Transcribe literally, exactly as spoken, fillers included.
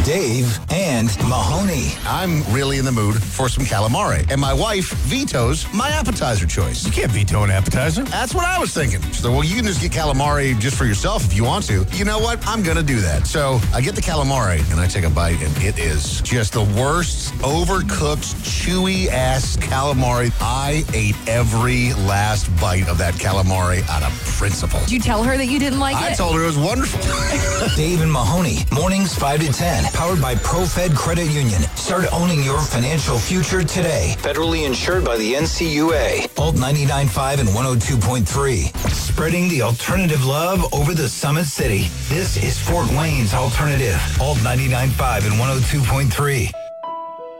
Dave and Mahoney. I'm really in the mood for some calamari, and my wife vetoes my appetizer choice. You can't veto an appetizer. That's what I was thinking. She's like, well, you can just get calamari just for yourself if you want to. You know what? I'm going to do that. So I get the calamari, and I take a bite, and it is just the worst, overcooked, chewy-ass calamari. I ate every last bite of that calamari out of principle. Did you tell her that you didn't like I it? told her it was wonderful. Dave and Mahoney, mornings five to ten, powered by ProFed Credit Union. Start owning your financial future today. Federally insured by the N C U A. Alt ninety-nine point five and one oh two point three. Spreading the alternative love over the Summit City. This is Fort Wayne's Alternative. Alt ninety-nine point five and one oh two point three.